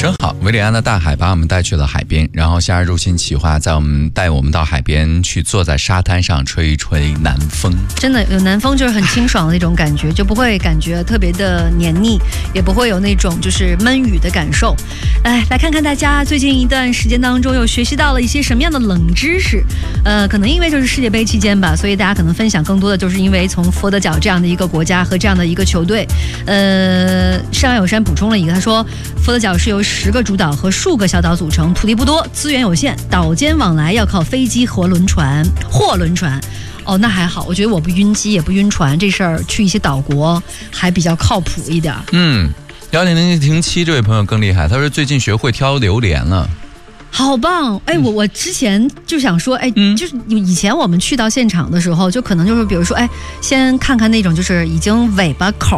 真好，维里安的大海把我们带去了海边，然后夏日入侵企划带我们到海边去，坐在沙滩上吹一吹南风。 真的有南风就是很清爽的那种感觉，就不会感觉特别的黏腻，也不会有那种就是闷雨的感受。来看看大家最近一段时间当中又学习到了一些什么样的冷知识。可能因为就是世界杯期间吧，所以大家可能分享更多的就是因为从佛得角这样的一个国家和这样的一个球队。山外有山补充了一个，他说佛得角是由10个主岛和数个小岛组成，土地不多，资源有限，岛间往来要靠飞机和轮船。哦，那还好，我觉得我不晕机也不晕船，这事儿去一些岛国还比较靠谱一点。 1007这位朋友更厉害，他说最近学会挑榴莲了。 好棒！我之前就想说，就是以前我们去到现场的时候，就可能就是比如说，先看看那种就是已经尾巴口